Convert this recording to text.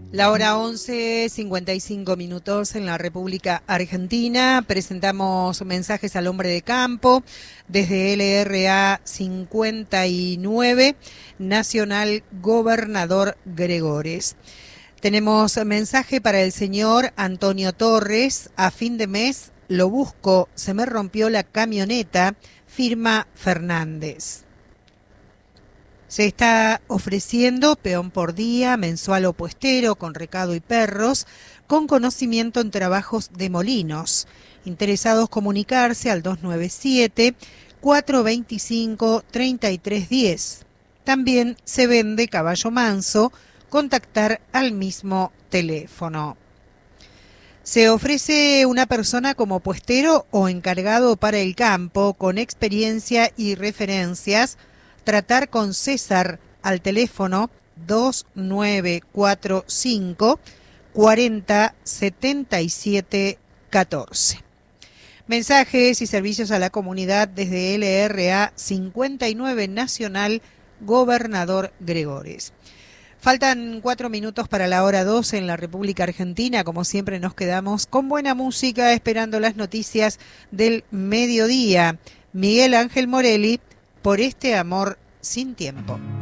La hora 11:55 en la República Argentina. Presentamos mensajes al hombre de campo desde LRA 59, Nacional Gobernador Gregores. Tenemos mensaje para el señor Antonio Torres. A fin de mes lo busco, se me rompió la camioneta, firma Fernández. Se está ofreciendo peón por día, mensual o puestero, con recado y perros, con conocimiento en trabajos de molinos. Interesados comunicarse al 297-425-3310. También se vende caballo manso, contactar al mismo teléfono. Se ofrece una persona como puestero o encargado para el campo, con experiencia y referencias. Tratar con César al teléfono 2945 40 77 14. Mensajes y servicios a la comunidad desde LRA 59 Nacional Gobernador Gregores. Faltan 4 minutos para la hora 12 en la República Argentina. Como siempre nos quedamos con buena música esperando las noticias del mediodía. Miguel Ángel Morelli, Por este amor sin tiempo.